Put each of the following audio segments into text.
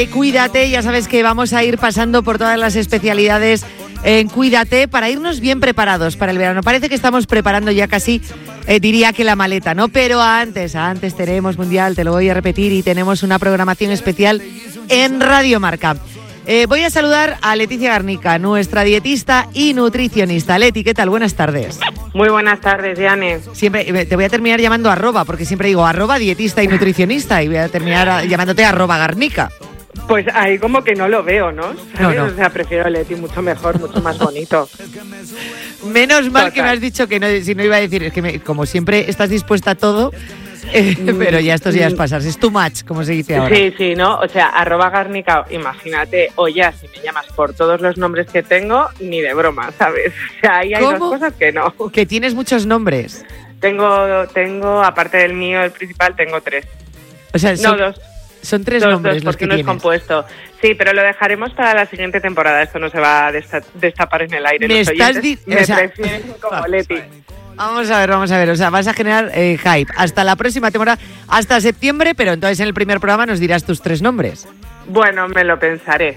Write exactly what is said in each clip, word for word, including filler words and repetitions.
Cuídate, ya sabes que vamos a ir pasando por todas las especialidades en Cuídate para irnos bien preparados para el verano. Parece que estamos preparando ya casi, eh, diría que la maleta, ¿no? Pero antes, antes tenemos Mundial, te lo voy a repetir, y tenemos una programación especial en Radio Marca. Eh, voy a saludar a Leticia Garnica, nuestra dietista y nutricionista. Leti, ¿qué tal? Buenas tardes. Muy buenas tardes, Diane. Siempre te voy a terminar llamando arroba, porque siempre digo arroba dietista y nutricionista, y voy a terminar a, llamándote arroba Garnica. Pues ahí como que no lo veo, ¿no? ¿Sabes? No, no. O sea, prefiero Leti, mucho mejor, mucho más bonito. Menos mal Total. Que me has dicho que no, si no iba a decir, es que me, como siempre estás dispuesta a todo, eh, pero ya estos días pasas, es too much, como se dice ahora. Sí, sí, ¿no? O sea, arroba Garnica, imagínate, o ya, si me llamas por todos los nombres que tengo, ni de broma, ¿sabes? O sea, ahí hay ¿Cómo? dos cosas que no. Que tienes muchos nombres. Tengo, tengo, aparte del mío, el principal, tengo tres. O sea, son, no, dos. Son tres dos, nombres dos, los porque que uno es tienes. compuesto. Sí, pero lo dejaremos para la siguiente temporada. Esto no se va a desta- destapar en el aire. Me Los estás oyentes di- me o sea- prefieren como Leti. Vamos a ver, vamos a ver. O sea, vas a generar eh, hype hasta la próxima temporada, hasta septiembre, pero entonces en el primer programa nos dirás tus tres nombres. Bueno, me lo pensaré.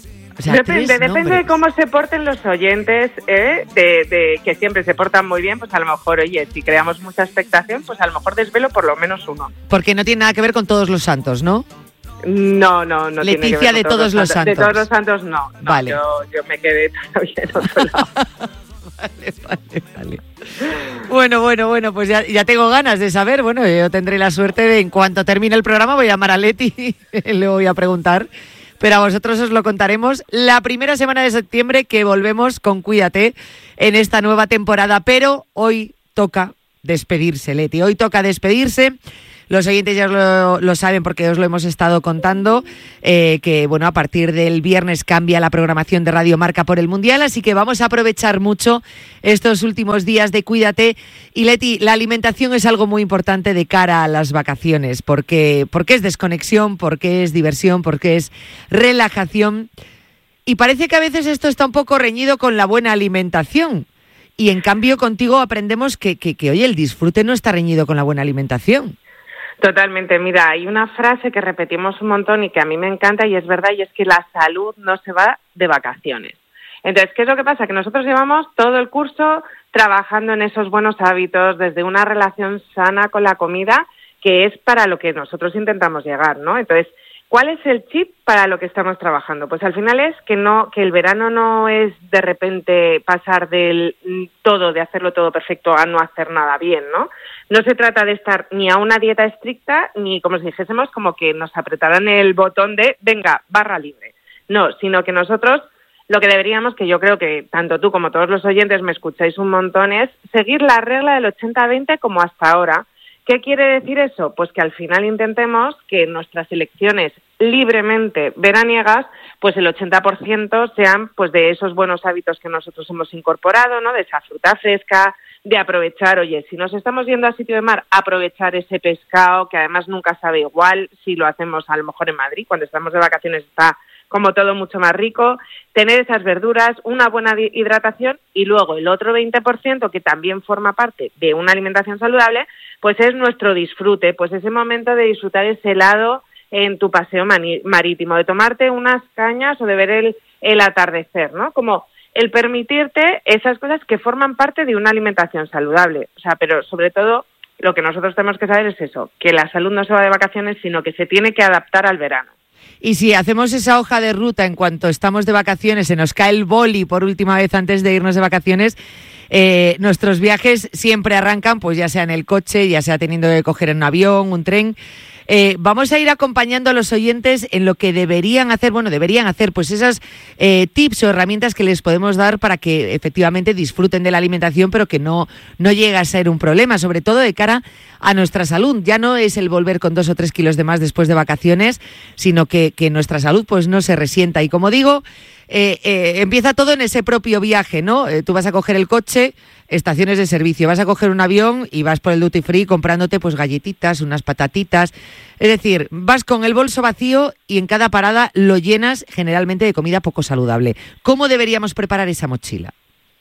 O sea, Depende, tres depende nombres. de cómo se porten los oyentes, ¿eh? de, de que siempre se portan muy bien, pues a lo mejor, oye, si creamos mucha expectación, pues a lo mejor desvelo por lo menos uno. Porque no tiene nada que ver con Todos los Santos, ¿no? No, no, no. Leticia tiene que ver de con Todos los Santos. De todos los santos, no. no Vale. Yo, yo me quedé todavía en otro lado. Vale, vale, vale. Bueno, bueno, bueno, pues ya, ya tengo ganas de saber. Bueno, yo tendré la suerte de, en cuanto termine el programa, voy a llamar a Leti y le voy a preguntar. Pero a vosotros os lo contaremos la primera semana de septiembre, que volvemos con Cuídate en esta nueva temporada. Pero hoy toca despedirse, Leti. Hoy toca despedirse. Los oyentes ya lo, lo saben porque os lo hemos estado contando, eh, que bueno, a partir del viernes cambia la programación de Radio Marca por el Mundial, así que vamos a aprovechar mucho estos últimos días de Cuídate. Y Leti, la alimentación es algo muy importante de cara a las vacaciones, porque, porque es desconexión, porque es diversión, porque es relajación. Y parece que a veces esto está un poco reñido con la buena alimentación. Y en cambio contigo aprendemos que, que, que oye, el disfrute no está reñido con la buena alimentación. Totalmente, mira, hay una frase que repetimos un montón y que a mí me encanta y es verdad, y es que la salud no se va de vacaciones. Entonces, ¿qué es lo que pasa? Que nosotros llevamos todo el curso trabajando en esos buenos hábitos, desde una relación sana con la comida, que es para lo que nosotros intentamos llegar, ¿no? Entonces, ¿cuál es el chip para lo que estamos trabajando? Pues al final es que no, que el verano no es de repente pasar del todo, de hacerlo todo perfecto, a no hacer nada bien, ¿no? No se trata de estar ni a una dieta estricta, ni como si dijésemos como que nos apretaran el botón de, venga, barra libre. No, sino que nosotros lo que deberíamos, que yo creo que tanto tú como todos los oyentes me escucháis un montón, es seguir la regla del ochenta veinte como hasta ahora. ¿Qué quiere decir eso? Pues que al final intentemos que nuestras elecciones libremente veraniegas, pues el ochenta por ciento sean pues de esos buenos hábitos que nosotros hemos incorporado, ¿no? De esa fruta fresca, de aprovechar, oye, si nos estamos yendo a sitio de mar, aprovechar ese pescado, que además nunca sabe igual si lo hacemos a lo mejor en Madrid, cuando estamos de vacaciones está como todo mucho más rico, tener esas verduras, una buena hidratación y luego el otro veinte por ciento que también forma parte de una alimentación saludable, pues es nuestro disfrute, pues ese momento de disfrutar ese helado en tu paseo mani- marítimo, de tomarte unas cañas o de ver el, el atardecer, ¿no? Como el permitirte esas cosas que forman parte de una alimentación saludable. O sea, pero sobre todo lo que nosotros tenemos que saber es eso, que la salud no se va de vacaciones, sino que se tiene que adaptar al verano. Y si hacemos esa hoja de ruta en cuanto estamos de vacaciones, se nos cae el boli por última vez antes de irnos de vacaciones, eh, nuestros viajes siempre arrancan, pues ya sea en el coche, ya sea teniendo que coger un avión, un tren. Eh, vamos a ir acompañando a los oyentes en lo que deberían hacer, bueno, deberían hacer pues esas eh, tips o herramientas que les podemos dar para que efectivamente disfruten de la alimentación, pero que no, no llegue a ser un problema, sobre todo de cara a nuestra salud. Ya no es el volver con dos o tres kilos de más después de vacaciones, sino que, que nuestra salud pues no se resienta. Y como digo, eh, eh, empieza todo en ese propio viaje, ¿no? Eh, tú vas a coger el coche, estaciones de servicio, vas a coger un avión y vas por el duty free comprándote pues galletitas, unas patatitas. Es decir, vas con el bolso vacío y en cada parada lo llenas generalmente de comida poco saludable. ¿Cómo deberíamos preparar esa mochila?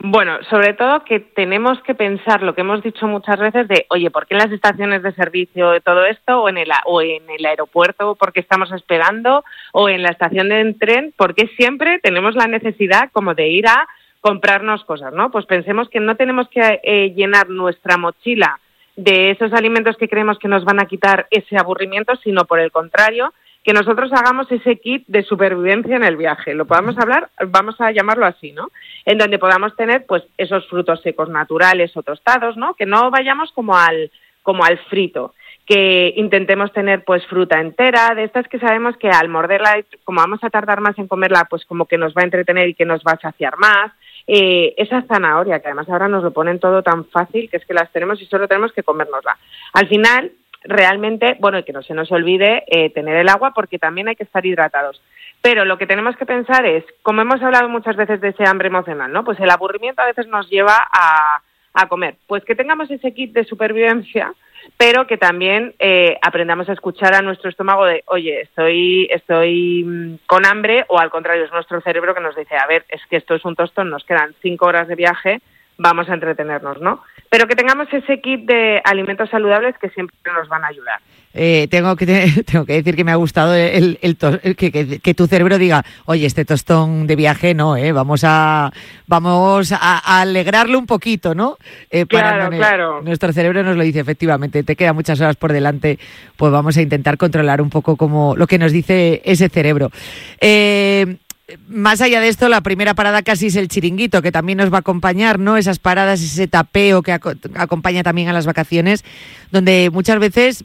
Bueno, sobre todo que tenemos que pensar lo que hemos dicho muchas veces de, oye, ¿por qué en las estaciones de servicio de todo esto o en el o en el aeropuerto porque estamos esperando o en la estación de tren, por qué siempre tenemos la necesidad como de ir a comprarnos cosas, ¿no? Pues pensemos que no tenemos que eh, llenar nuestra mochila de esos alimentos que creemos que nos van a quitar ese aburrimiento, sino por el contrario, que nosotros hagamos ese kit de supervivencia en el viaje. Lo podamos hablar, vamos a llamarlo así, ¿no? En donde podamos tener, pues, esos frutos secos naturales o tostados, ¿no? Que no vayamos como al, como al frito. Que intentemos tener, pues, fruta entera, de estas que sabemos que al morderla, como vamos a tardar más en comerla, pues como que nos va a entretener y que nos va a saciar más. Eh, esa zanahoria, que además ahora nos lo ponen todo tan fácil, que es que las tenemos y solo tenemos que comérnosla. Al final, realmente, bueno, y que no se nos olvide eh, tener el agua, porque también hay que estar hidratados. Pero lo que tenemos que pensar es, como hemos hablado muchas veces de ese hambre emocional, ¿no? Pues el aburrimiento a veces nos lleva a, a comer. Pues que tengamos ese kit de supervivencia, pero que también eh, aprendamos a escuchar a nuestro estómago de, oye, estoy, estoy con hambre, o al contrario, es nuestro cerebro que nos dice, a ver, es que esto es un tostón, nos quedan cinco horas de viaje, vamos a entretenernos, ¿no? Pero que tengamos ese kit de alimentos saludables que siempre nos van a ayudar. Eh, tengo que tengo que decir que me ha gustado el, el, el que, que, que tu cerebro diga, oye, este tostón de viaje no, eh, vamos a vamos a, a alegrarlo un poquito, ¿no? Eh, claro, para no, claro. Nuestro cerebro nos lo dice, efectivamente, te quedan muchas horas por delante, pues vamos a intentar controlar un poco como lo que nos dice ese cerebro. Eh, Más allá de esto, la primera parada casi es el chiringuito, que también nos va a acompañar, ¿no? Esas paradas, ese tapeo que ac- acompaña también a las vacaciones, donde muchas veces,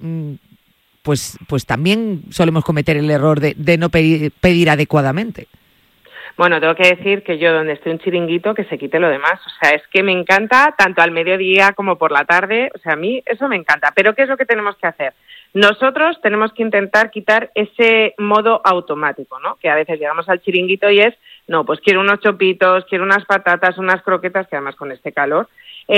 pues, pues también solemos cometer el error de, de no pedir, pedir adecuadamente. Bueno, tengo que decir que yo donde esté un chiringuito, que se quite lo demás. O sea, es que me encanta tanto al mediodía como por la tarde. O sea, a mí eso me encanta. Pero ¿qué es lo que tenemos que hacer? Nosotros tenemos que intentar quitar ese modo automático, ¿no? Que a veces llegamos al chiringuito y es, no, pues quiero unos chopitos, quiero unas patatas, unas croquetas, que además con este calor.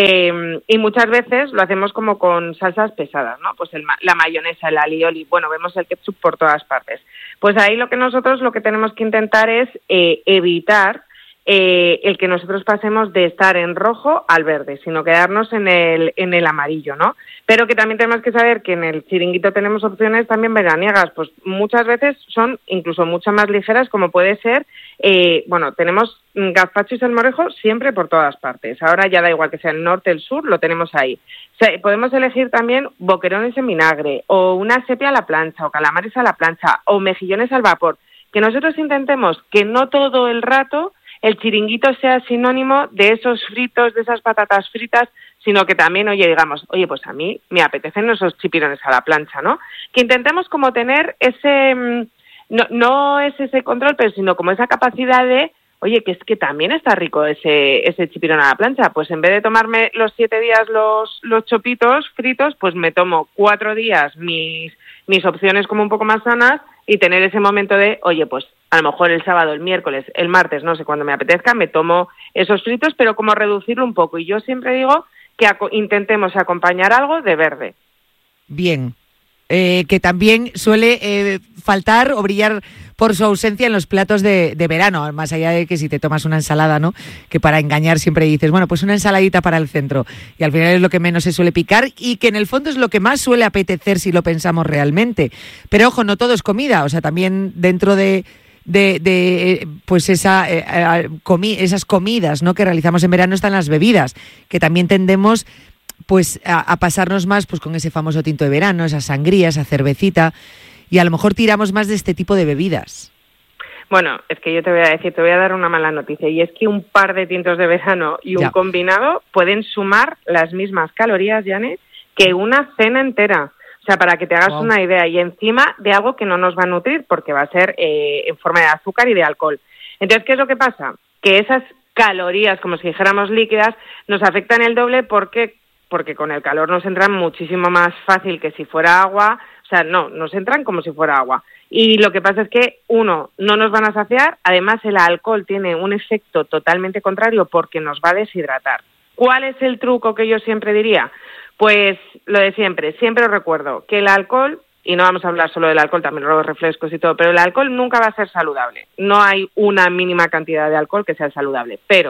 Eh, y muchas veces lo hacemos como con salsas pesadas, ¿no? Pues el, la mayonesa, el alioli, bueno, vemos el ketchup por todas partes. Pues ahí lo que nosotros lo que tenemos que intentar es eh, evitar eh, el que nosotros pasemos de estar en rojo al verde, sino quedarnos en el en el amarillo, ¿no? Pero que también tenemos que saber que en el chiringuito tenemos opciones también veraniegas, pues muchas veces son incluso mucho más ligeras, como puede ser, eh, bueno, tenemos gazpacho y salmorejo siempre por todas partes. Ahora ya da igual que sea el norte, el sur, lo tenemos ahí. O sea, podemos elegir también boquerones en vinagre, o una sepia a la plancha, o calamares a la plancha, o mejillones al vapor. Que nosotros intentemos que no todo el rato el chiringuito sea sinónimo de esos fritos, de esas patatas fritas, sino que también, oye, digamos, oye, pues a mí me apetecen esos chipirones a la plancha, ¿no? Que intentemos como tener ese, no, no es ese control, pero sino como esa capacidad de, oye, que es que también está rico ese ese chipirón a la plancha, pues en vez de tomarme los siete días los los chopitos fritos, pues me tomo cuatro días mis mis opciones como un poco más sanas y tener ese momento de, oye, pues a lo mejor el sábado, el miércoles, el martes, no sé, cuando me apetezca, me tomo esos fritos, pero como reducirlo un poco. Y yo siempre digo que aco- intentemos acompañar algo de verde. Bien. Eh, que también suele eh, faltar o brillar por su ausencia en los platos de, de verano, más allá de que si te tomas una ensalada, ¿no? Que para engañar siempre dices, bueno, pues una ensaladita para el centro, y al final es lo que menos se suele picar y que en el fondo es lo que más suele apetecer si lo pensamos realmente. Pero ojo, no todo es comida, o sea, también dentro de de, de pues esa eh, eh, comi- esas comidas, ¿no? Que realizamos en verano están las bebidas, que también tendemos pues a, a pasarnos más pues con ese famoso tinto de verano, esa sangría, esa cervecita, y a lo mejor tiramos más de este tipo de bebidas. Bueno, es que yo te voy a decir, te voy a dar una mala noticia, y es que un par de tintos de verano y un ya. combinado pueden sumar las mismas calorías, Janet, que una cena entera. O sea, para que te hagas wow. una idea, y encima de algo que no nos va a nutrir, porque va a ser eh, en forma de azúcar y de alcohol. Entonces, ¿qué es lo que pasa? Que esas calorías, como si dijéramos líquidas, nos afectan el doble porque porque con el calor nos entran muchísimo más fácil que si fuera agua, o sea, no, nos entran como si fuera agua. Y lo que pasa es que, uno, no nos van a saciar, además el alcohol tiene un efecto totalmente contrario porque nos va a deshidratar. ¿Cuál es el truco que yo siempre diría? Pues lo de siempre, siempre os recuerdo que el alcohol, y no vamos a hablar solo del alcohol, también los refrescos y todo, pero el alcohol nunca va a ser saludable. No hay una mínima cantidad de alcohol que sea saludable, pero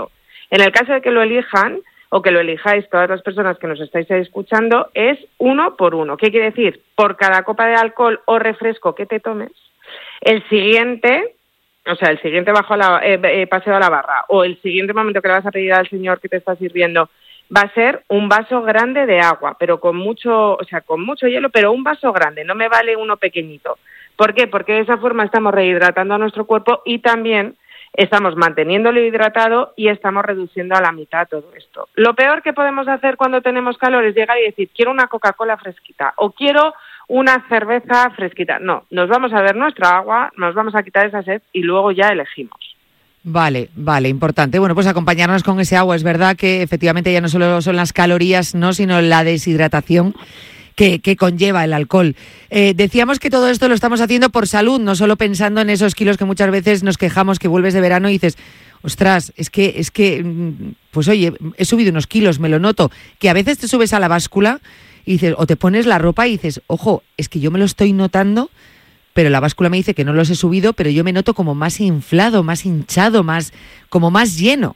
En el caso de que lo elijan, o que lo elijáis todas las personas que nos estáis escuchando, es uno por uno. ¿Qué quiere decir? Por cada copa de alcohol o refresco que te tomes, el siguiente, o sea, el siguiente bajo la, eh, eh, paseo a la barra, o el siguiente momento que le vas a pedir al señor que te está sirviendo, va a ser un vaso grande de agua, pero con mucho, o sea, con mucho hielo, pero un vaso grande, no me vale uno pequeñito. ¿Por qué? Porque de esa forma estamos rehidratando a nuestro cuerpo y también estamos manteniéndolo hidratado y estamos reduciendo a la mitad todo esto. Lo peor que podemos hacer cuando tenemos calor es llegar y decir, quiero una Coca-Cola fresquita o quiero una cerveza fresquita. No, nos vamos a ver nuestra agua, nos vamos a quitar esa sed y luego ya elegimos. Vale, vale, importante. Bueno, pues acompañarnos con ese agua. Es verdad que efectivamente ya no solo son las calorías, no, sino la deshidratación que, que conlleva el alcohol. Eh, decíamos que todo esto lo estamos haciendo por salud, no solo pensando en esos kilos que muchas veces nos quejamos que vuelves de verano y dices, ostras, es que, es que, pues oye, he subido unos kilos, me lo noto. Que a veces te subes a la báscula y dices, o te pones la ropa y dices, ojo, es que yo me lo estoy notando, pero la báscula me dice que no los he subido, pero yo me noto como más inflado, más hinchado, más como más lleno.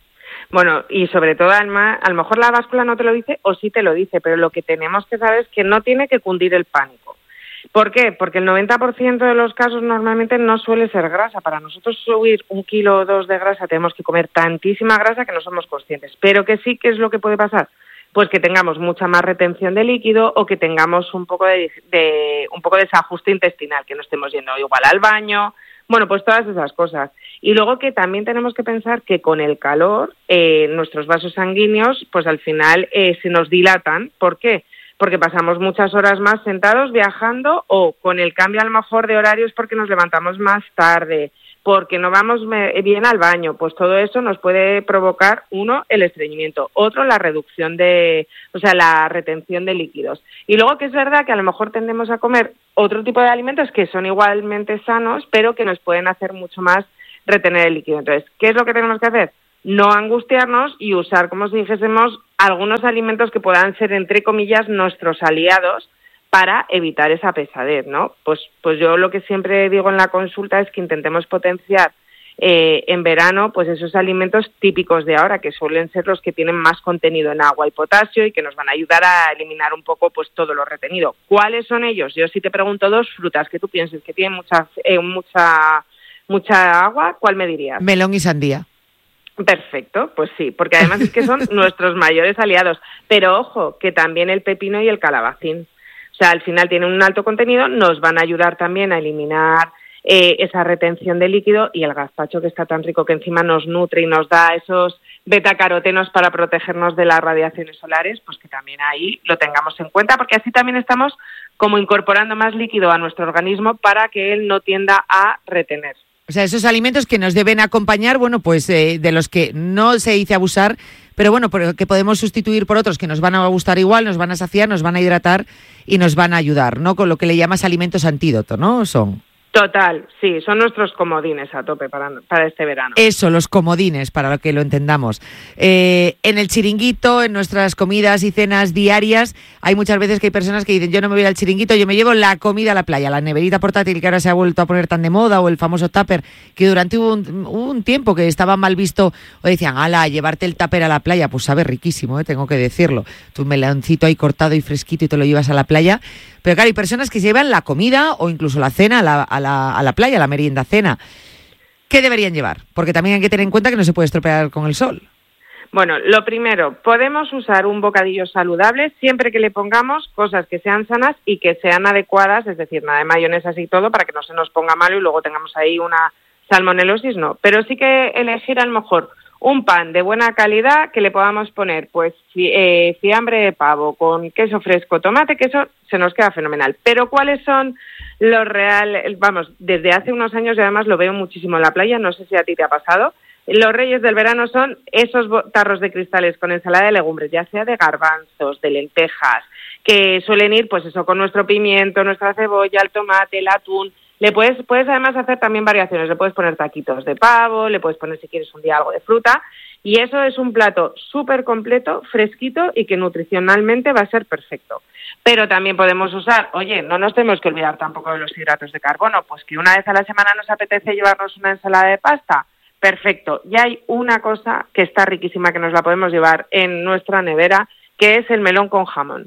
Bueno, y sobre todo, Alma, a lo mejor la báscula no te lo dice o sí te lo dice, pero lo que tenemos que saber es que no tiene que cundir el pánico. ¿Por qué? Porque el noventa por ciento de los casos normalmente no suele ser grasa. Para nosotros subir un kilo o dos de grasa tenemos que comer tantísima grasa que no somos conscientes. Pero que sí, ¿qué es lo que puede pasar? Pues que tengamos mucha más retención de líquido o que tengamos un poco de, de un poco de desajuste intestinal, que no estemos yendo igual al baño, bueno, pues todas esas cosas. Y luego que también tenemos que pensar que con el calor eh, nuestros vasos sanguíneos pues al final eh, se nos dilatan. ¿Por qué? Porque pasamos muchas horas más sentados viajando o con el cambio a lo mejor de horarios porque nos levantamos más tarde, porque no vamos bien al baño, pues todo eso nos puede provocar, uno, el estreñimiento, otro, la reducción de, o sea, la retención de líquidos. Y luego que es verdad que a lo mejor tendemos a comer otro tipo de alimentos que son igualmente sanos, pero que nos pueden hacer mucho más retener el líquido. Entonces, ¿qué es lo que tenemos que hacer? No angustiarnos y usar, como si dijésemos, algunos alimentos que puedan ser, entre comillas, nuestros aliados, para evitar esa pesadez, ¿no? Pues, pues yo lo que siempre digo en la consulta es que intentemos potenciar eh, en verano pues esos alimentos típicos de ahora, que suelen ser los que tienen más contenido en agua y potasio y que nos van a ayudar a eliminar un poco pues todo lo retenido. ¿Cuáles son ellos? Yo si te pregunto dos frutas que tú pienses que tienen mucha, eh, mucha, mucha agua, ¿cuál me dirías? Melón y sandía. Perfecto, pues sí, porque además es que son nuestros mayores aliados. Pero ojo, que también el pepino y el calabacín. O sea, al final tienen un alto contenido, nos van a ayudar también a eliminar eh, esa retención de líquido y el gazpacho que está tan rico que encima nos nutre y nos da esos betacarotenos para protegernos de las radiaciones solares, pues que también ahí lo tengamos en cuenta porque así también estamos como incorporando más líquido a nuestro organismo para que él no tienda a retener. O sea, esos alimentos que nos deben acompañar, bueno, pues eh, de los que no se dice abusar, pero bueno, que podemos sustituir por otros que nos van a gustar igual, nos van a saciar, nos van a hidratar y nos van a ayudar, ¿no? Con lo que le llamas alimentos antídoto, ¿no? Son... Total, sí, son nuestros comodines a tope para, para este verano. Eso, los comodines, para que lo entendamos. Eh, en el chiringuito, en nuestras comidas y cenas diarias, hay muchas veces que hay personas que dicen, yo no me voy al chiringuito, yo me llevo la comida a la playa, la neverita portátil que ahora se ha vuelto a poner tan de moda, o el famoso tupper, que durante un, un tiempo que estaba mal visto, o decían, ala, llevarte el tupper a la playa, pues sabe riquísimo, ¿eh? Tengo que decirlo. Tu meloncito ahí cortado y fresquito y te lo llevas a la playa. Pero claro, hay personas que llevan la comida o incluso la cena a la, a la, a la playa, a la merienda cena. ¿Qué deberían llevar? Porque también hay que tener en cuenta que no se puede estropear con el sol. Bueno, lo primero, podemos usar un bocadillo saludable siempre que le pongamos cosas que sean sanas y que sean adecuadas, es decir, nada de mayonesas y todo para que no se nos ponga malo y luego tengamos ahí una salmonelosis, no. Pero sí que elegir a lo mejor un pan de buena calidad que le podamos poner pues eh, fiambre de pavo con queso fresco, tomate, que eso se nos queda fenomenal. Pero ¿cuáles son los reales? Vamos, desde hace unos años y además lo veo muchísimo en la playa, no sé si a ti te ha pasado. Los reyes del verano son esos tarros de cristales con ensalada de legumbres, ya sea de garbanzos, de lentejas, que suelen ir pues eso con nuestro pimiento, nuestra cebolla, el tomate, el atún. Le puedes, puedes además hacer también variaciones, le puedes poner taquitos de pavo, le puedes poner si quieres un día algo de fruta y eso es un plato súper completo, fresquito y que nutricionalmente va a ser perfecto. Pero también podemos usar, oye, no nos tenemos que olvidar tampoco de los hidratos de carbono, pues que una vez a la semana nos apetece llevarnos una ensalada de pasta, perfecto. Y hay una cosa que está riquísima, que nos la podemos llevar en nuestra nevera, que es el melón con jamón.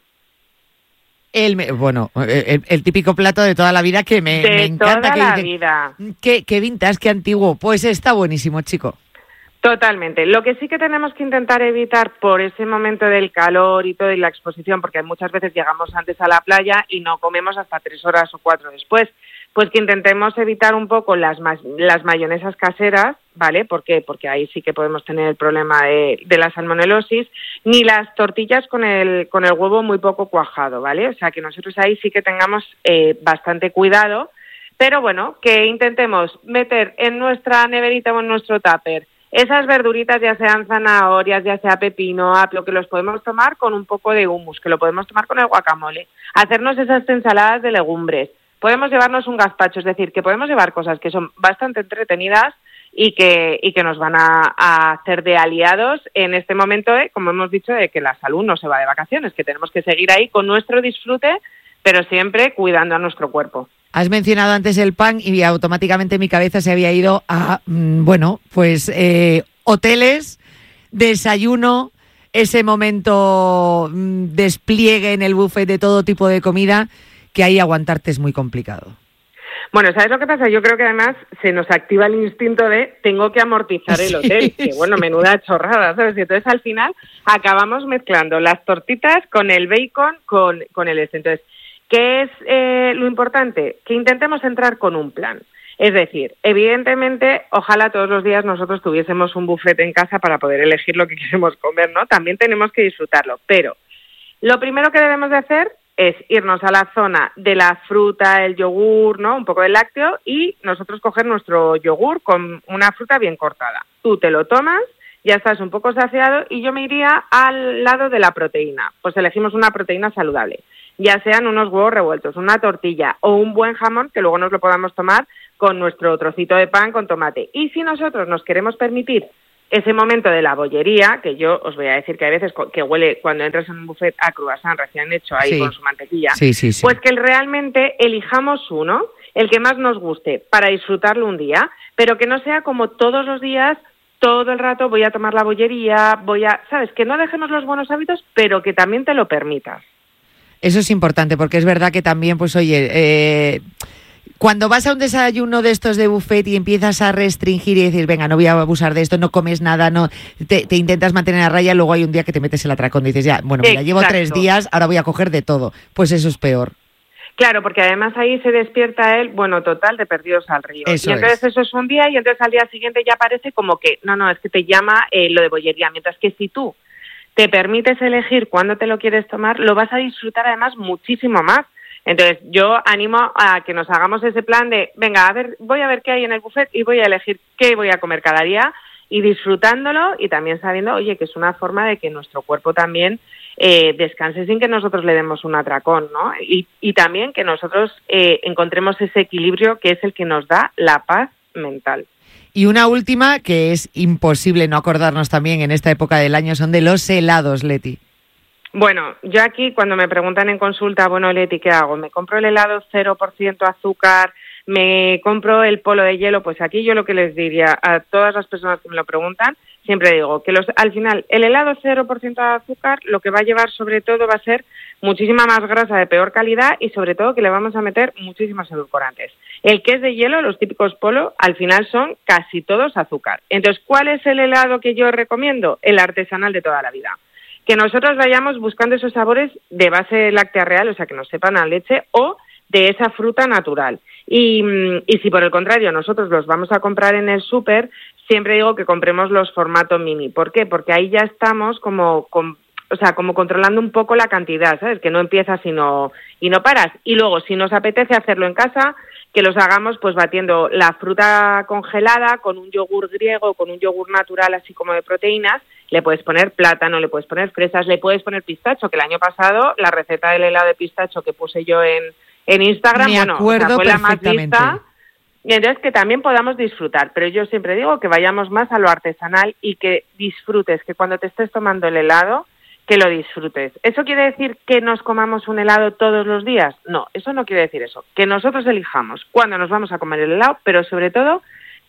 El, bueno, el, el típico plato de toda la vida que me, de me encanta. Toda que la dicen, vida. Qué, qué vintage, qué antiguo. Pues está buenísimo, chico. Totalmente. Lo que sí que tenemos que intentar evitar por ese momento del calor y todo y la exposición, porque muchas veces llegamos antes a la playa y no comemos hasta tres horas o cuatro después, pues que intentemos evitar un poco las las mayonesas caseras, ¿vale? ¿Por qué? Porque ahí sí que podemos tener el problema de, de la salmonelosis, ni las tortillas con el con el huevo muy poco cuajado, ¿vale? O sea, que nosotros ahí sí que tengamos eh, bastante cuidado, pero bueno, que intentemos meter en nuestra neverita o en nuestro tupper esas verduritas, ya sean zanahorias, ya sea pepino, apio, que los podemos tomar con un poco de hummus, que lo podemos tomar con el guacamole, hacernos esas ensaladas de legumbres. Podemos llevarnos un gazpacho, es decir, que podemos llevar cosas que son bastante entretenidas y que y que nos van a, a hacer de aliados en este momento, eh, como hemos dicho, de que la salud no se va de vacaciones, que tenemos que seguir ahí con nuestro disfrute, pero siempre cuidando a nuestro cuerpo. Has mencionado antes el pan y automáticamente mi cabeza se había ido a, bueno, pues eh, hoteles, desayuno, ese momento mmm, despliegue en el buffet de todo tipo de comida, que ahí aguantarte es muy complicado. Bueno, ¿sabes lo que pasa? Yo creo que además se nos activa el instinto de tengo que amortizar el hotel, sí, que bueno, sí. Menuda chorrada, ¿sabes? Y entonces al final acabamos mezclando las tortitas con el bacon, con, con el este. Entonces, ¿qué es eh, lo importante? Que intentemos entrar con un plan. Es decir, evidentemente, ojalá todos los días nosotros tuviésemos un buffet en casa para poder elegir lo que queremos comer, ¿no? También tenemos que disfrutarlo, pero lo primero que debemos de hacer es irnos a la zona de la fruta, el yogur, ¿no? Un poco de lácteo y nosotros coger nuestro yogur con una fruta bien cortada. Tú te lo tomas, ya estás un poco saciado y yo me iría al lado de la proteína. Pues elegimos una proteína saludable, ya sean unos huevos revueltos, una tortilla o un buen jamón que luego nos lo podamos tomar con nuestro trocito de pan con tomate. Y si nosotros nos queremos permitir ese momento de la bollería, que yo os voy a decir que hay veces que huele cuando entras en un buffet a croissant recién hecho ahí sí. Con su mantequilla, sí, sí, sí. Pues que realmente elijamos uno, el que más nos guste, para disfrutarlo un día, pero que no sea como todos los días, todo el rato voy a tomar la bollería, voy a... ¿Sabes? Que no dejemos los buenos hábitos, pero que también te lo permitas. Eso es importante, porque es verdad que también, pues oye... Eh... Cuando vas a un desayuno de estos de buffet y empiezas a restringir y decir, venga, no voy a abusar de esto, no comes nada, no te, te intentas mantener a raya, luego hay un día que te metes el atracón y dices, ya, bueno, mira, llevo tres días, ahora voy a coger de todo. Pues eso es peor. Claro, porque además ahí se despierta él, bueno, total, de perdidos al río. Eso y entonces es. Eso es un día y entonces al día siguiente ya parece como que, no, no, es que te llama eh, lo de bollería. Mientras que si tú te permites elegir cuándo te lo quieres tomar, lo vas a disfrutar además muchísimo más. Entonces, yo animo a que nos hagamos ese plan de, venga, a ver, voy a ver qué hay en el buffet y voy a elegir qué voy a comer cada día y disfrutándolo y también sabiendo, oye, que es una forma de que nuestro cuerpo también eh, descanse sin que nosotros le demos un atracón, ¿no? Y, y también que nosotros eh, encontremos ese equilibrio que es el que nos da la paz mental. Y una última, que es imposible no acordarnos también en esta época del año, son de los helados, Leti. Bueno, yo aquí cuando me preguntan en consulta, bueno, Leti, ¿qué hago? ¿Me compro el helado cero por ciento azúcar? ¿Me compro el polo de hielo? Pues aquí yo lo que les diría a todas las personas que me lo preguntan, siempre digo que los, al final el helado cero por ciento de azúcar lo que va a llevar sobre todo va a ser muchísima más grasa de peor calidad y sobre todo que le vamos a meter muchísimos edulcorantes. El que es de hielo, los típicos polo, al final son casi todos azúcar. Entonces, ¿cuál es el helado que yo recomiendo? El artesanal de toda la vida. Que nosotros vayamos buscando esos sabores de base láctea real, o sea, que nos sepan a leche, o de esa fruta natural. Y, y si por el contrario nosotros los vamos a comprar en el súper, siempre digo que compremos los formato mini. ¿Por qué? Porque ahí ya estamos como, con, o sea, como controlando un poco la cantidad, ¿sabes? Que no empiezas y no, y no paras. Y luego, si nos apetece hacerlo en casa, que los hagamos pues batiendo la fruta congelada con un yogur griego, con un yogur natural así como de proteínas. Le puedes poner plátano, le puedes poner fresas, le puedes poner pistacho, que el año pasado la receta del helado de pistacho que puse yo en, en Instagram, Me bueno, acuerdo o sea, fue la más perfectamente. vista. Y entonces que también podamos disfrutar, pero yo siempre digo que vayamos más a lo artesanal y que disfrutes, que cuando te estés tomando el helado, que lo disfrutes. ¿Eso quiere decir que nos comamos un helado todos los días? No, eso no quiere decir eso. Que nosotros elijamos cuándo nos vamos a comer el helado, pero sobre todo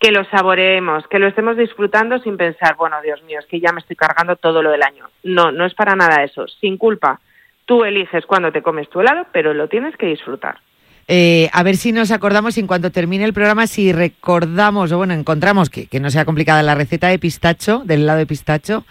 que lo saboreemos, que lo estemos disfrutando sin pensar, bueno, Dios mío, es que ya me estoy cargando todo lo del año. No, no es para nada eso, sin culpa. Tú eliges cuándo te comes tu helado, pero lo tienes que disfrutar. Eh, a ver si nos acordamos, en cuanto termine el programa, si recordamos, o bueno, encontramos que, que no sea complicada la receta de pistacho, del helado de pistacho,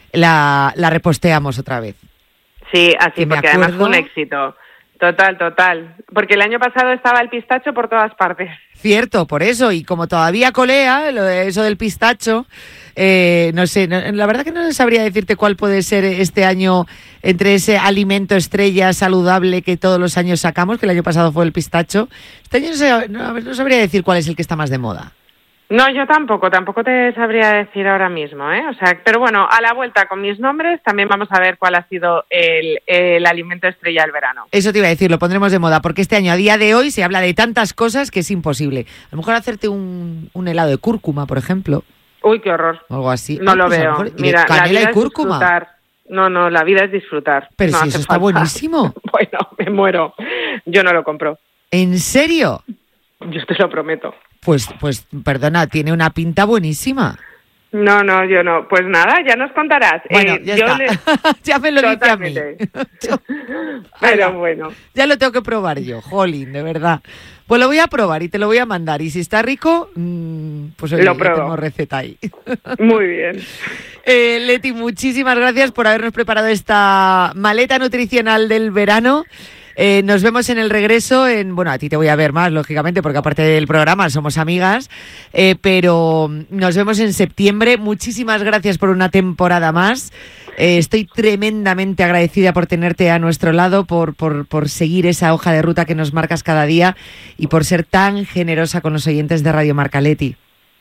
la, la reposteamos otra vez. Sí, así, porque además fue un éxito. Total, total. Porque el año pasado estaba el pistacho por todas partes. Cierto, por eso. Y como todavía colea lo de eso del pistacho, eh, no sé, no, la verdad que no sabría decirte cuál puede ser este año entre ese alimento estrella saludable que todos los años sacamos, que el año pasado fue el pistacho. Este año no, sé, no, no sabría decir cuál es el que está más de moda. No, yo tampoco, tampoco te sabría decir ahora mismo, ¿eh? O sea, pero bueno, a la vuelta con mis nombres también vamos a ver cuál ha sido el, el alimento estrella del verano. Eso te iba a decir, lo pondremos de moda, porque este año, a día de hoy, se habla de tantas cosas que es imposible. A lo mejor hacerte un, un helado de cúrcuma, por ejemplo. Uy, qué horror. O algo así. No Ay, lo pues veo. Mejor, Mira, canela la vida y cúrcuma. Es disfrutar. No, no, la vida es disfrutar. Pero no si eso está falta. buenísimo. Bueno, me muero. Yo no lo compro. ¿En serio? Yo te lo prometo. Pues, pues, perdona, tiene una pinta buenísima. No, no, yo no. Pues nada, ya nos contarás. Bueno, eh, ya yo está. Le... Ya me lo dice a mí. Yo... Pero bueno. Ya lo tengo que probar yo, jolín, de verdad. Pues lo voy a probar y te lo voy a mandar. Y si está rico, mmm, pues oye, lo pruebo. Tengo receta ahí. Muy bien. Eh, Leti, muchísimas gracias por habernos preparado esta maleta nutricional del verano. Eh, nos vemos en el regreso, en bueno, a ti te voy a ver más, lógicamente, porque aparte del programa somos amigas, eh, pero nos vemos en septiembre. Muchísimas gracias por una temporada más. Eh, estoy tremendamente agradecida por tenerte a nuestro lado, por, por, por seguir esa hoja de ruta que nos marcas cada día y por ser tan generosa con los oyentes de Radio Marca, Leti.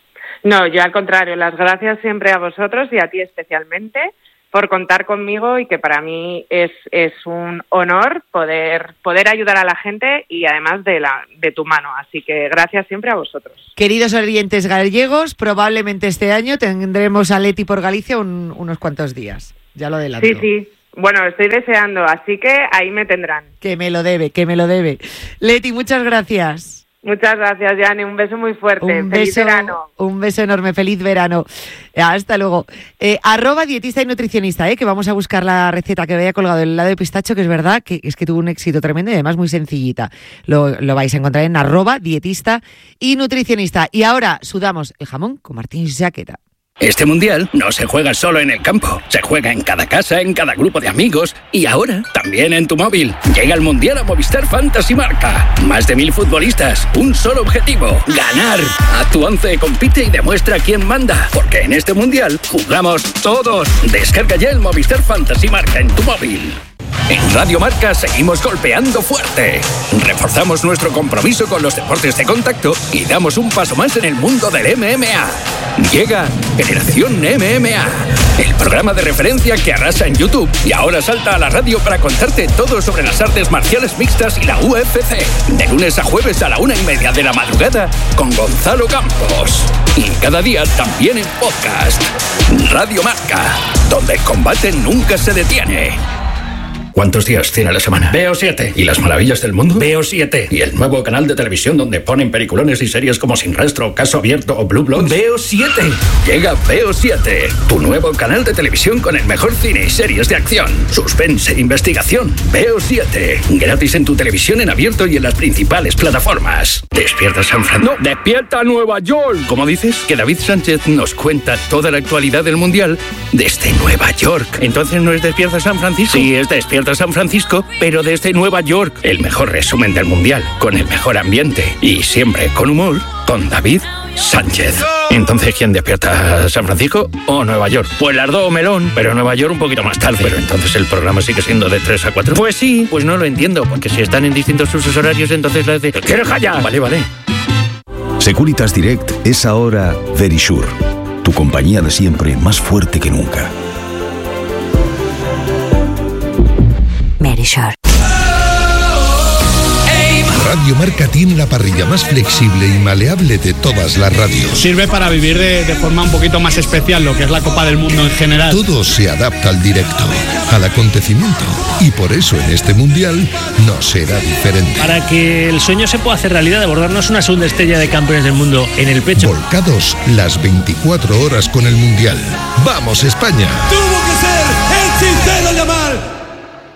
No, yo al contrario, las gracias siempre a vosotros y a ti especialmente por contar conmigo y que para mí es, es un honor poder poder ayudar a la gente y además de la de tu mano. Así que gracias siempre a vosotros. Queridos oyentes gallegos, probablemente este año tendremos a Leti por Galicia un, unos cuantos días. Ya lo adelanto. Sí, sí. Bueno, estoy deseando, así que ahí me tendrán. Que me lo debe, que me lo debe. Leti, muchas gracias. Muchas gracias, Yane. Un beso muy fuerte. Un Feliz beso, verano. Un beso enorme. Feliz verano. Hasta luego. Eh, arroba dietista y nutricionista, eh, que vamos a buscar la receta que había colgado el helado de pistacho, que es verdad que es que tuvo un éxito tremendo y además muy sencillita. Lo, lo vais a encontrar en arroba dietista y nutricionista. Y ahora sudamos el jamón con Martín Jaqueta. Este mundial no se juega solo en el campo, se juega en cada casa, en cada grupo de amigos y ahora también en tu móvil. Llega el mundial a Movistar Fantasy Marca. Más de mil futbolistas, un solo objetivo: ganar. A tu once compite y demuestra quién manda, porque en este mundial jugamos todos. Descarga ya el Movistar Fantasy Marca en tu móvil. En Radio Marca seguimos golpeando fuerte. Reforzamos nuestro compromiso con los deportes de contacto y damos un paso más en el mundo del M M A. Llega Generación M M A, el programa de referencia que arrasa en YouTube y ahora salta a la radio para contarte todo sobre las artes marciales mixtas y la U F C. De lunes a jueves a la una y media de la madrugada con Gonzalo Campos. Y cada día también en podcast. Radio Marca, donde el combate nunca se detiene. ¿Cuántos días tiene la semana? Veo siete. ¿Y las maravillas del mundo? Veo siete. ¿Y el nuevo canal de televisión donde ponen peliculones y series como Sin Rastro, Caso Abierto o Blue Bloods? Veo siete. Llega Veo siete, tu nuevo canal de televisión con el mejor cine y series de acción, suspense e investigación. Veo siete. Gratis en tu televisión en abierto y en las principales plataformas. ¿Despierta San Francisco? No, despierta Nueva York. ¿Cómo dices? Que David Sánchez nos cuenta toda la actualidad del Mundial desde Nueva York. ¿Entonces no es Despierta San Francisco? Sí, es Despierta a San Francisco, pero desde Nueva York. El mejor resumen del mundial, con el mejor ambiente y siempre con humor, con David Sánchez. Entonces, ¿quién despierta? ¿San Francisco o Nueva York? Pues las dos, melón, pero Nueva York un poquito más tarde. Pero entonces el programa sigue siendo de tres a cuatro. Pues sí, pues no lo entiendo, porque si están en distintos usos horarios, entonces la de... ¿Quieres callar? Vale, vale. Securitas Direct es ahora Verisure, tu compañía de siempre más fuerte que nunca. Verisure. Radio Marca tiene la parrilla más flexible y maleable de todas las radios. Sirve para vivir de, de forma un poquito más especial lo que es la Copa del Mundo en general. Todo se adapta al directo, al acontecimiento, y por eso en este Mundial no será diferente. Para que el sueño se pueda hacer realidad de abordarnos una segunda estrella de campeones del mundo en el pecho. Volcados las veinticuatro horas con el Mundial. ¡Vamos, España! ¡Tuvo que ser el sincero Yamal!